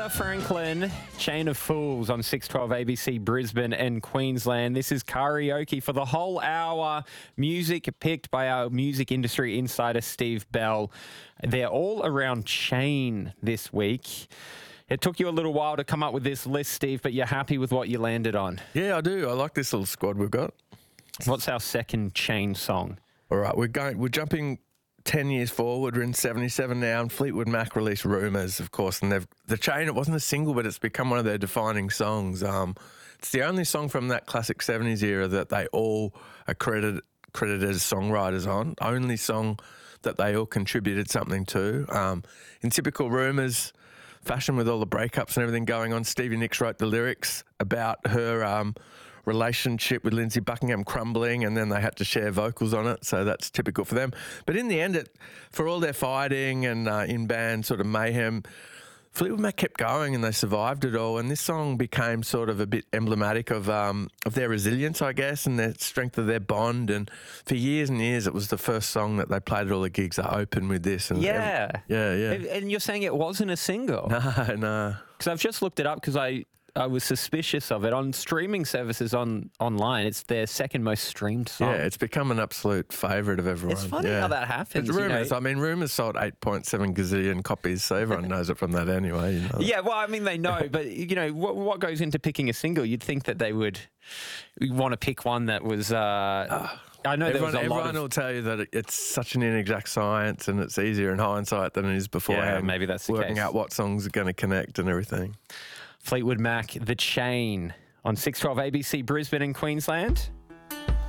Aretha Franklin, Chain of Fools on 612 ABC Brisbane and Queensland. This is karaoke for the whole hour. Music picked by our music industry insider, Steve Bell. They're all around Chain this week. It took you a little while to come up with this list, Steve, but you're happy with what you landed on. Yeah, I do. I like this little squad we've got. What's our second Chain song? All right, we're jumping 10 years forward. We're in 77 now, and Fleetwood Mac released Rumours, of course, and the Chain, it wasn't a single, but it's become one of their defining songs. It's the only song from that classic 70s era that they all are credited as songwriters on. Only song that they all contributed something to. In typical Rumours fashion, with all the breakups and everything going on, Stevie Nicks wrote the lyrics about her relationship with Lindsey Buckingham crumbling, and then they had to share vocals on it, so that's typical for them. But in the end, for all their fighting and in-band sort of mayhem, Fleetwood Mac kept going and they survived it all, and this song became sort of a bit emblematic of their resilience, I guess, and the strength of their bond. And for years and years, it was the first song that they played at all the gigs. They opened with this. And Yeah. Yeah. And you're saying it wasn't a single? No. Because I've just looked it up because I was suspicious of it. On streaming services online, it's their second most streamed song. Yeah, it's become an absolute favourite of everyone. It's funny how that happens. It's Rumours. I mean, Rumours sold 8.7 gazillion copies, so everyone knows it from that anyway. You know. Yeah, well, I mean, they know, but, what goes into picking a single? You'd think that they would want to pick one that was... I know everyone will tell you that it's such an inexact science and it's easier in hindsight than it is beforehand. Yeah, maybe that's the working case. out what songs are going to connect and everything. Fleetwood Mac, The Chain on 612 ABC Brisbane and Queensland.